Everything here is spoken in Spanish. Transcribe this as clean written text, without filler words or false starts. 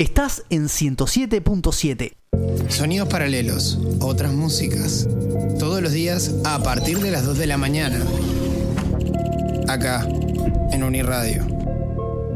Estás en 107.7. Sonidos paralelos, otras músicas. Todos los días a partir de las 2 de la mañana. Acá, en Uniradio.